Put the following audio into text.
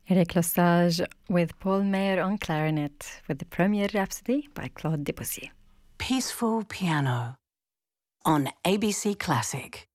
Eric Lesage with Paul Mayer on clarinet with the Premier Rhapsody by Claude Debussy. Peaceful Piano on ABC Classic.